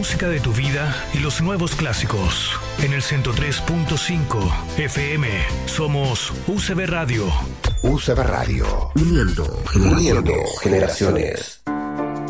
música de tu vida y los nuevos clásicos. En el 103.5 FM somos UCB Radio. UCB Radio. Uniendo generaciones.